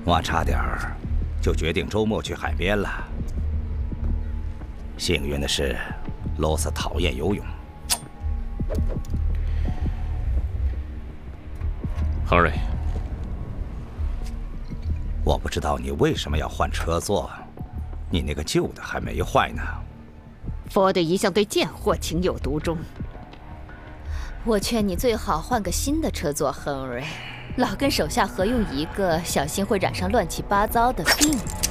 我差点儿就决定周末去海边了。幸运的是，罗斯讨厌游泳。 亨瑞， 我不知道你为什么要换车座，你那个旧的还没坏呢。 佛德一向对贱货情有独钟。 我劝你最好换个新的车座，亨瑞。老跟手下合用一个，小心会染上乱七八糟的病。